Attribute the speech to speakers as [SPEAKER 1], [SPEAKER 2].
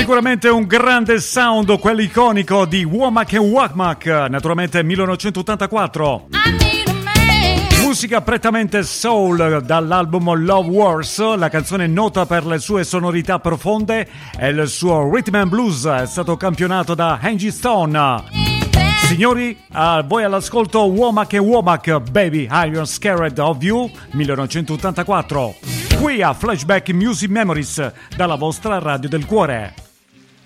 [SPEAKER 1] Sicuramente un grande sound, quello iconico di Womack and Womack, naturalmente 1984. Musica prettamente soul dall'album Love Wars, la canzone nota per le sue sonorità profonde e il suo rhythm and blues è stato campionato da Angie Stone. Signori, a voi all'ascolto Womack and Womack, Baby I'm Scared of You, 1984. Qui a Flashback Music Memories dalla vostra radio del cuore.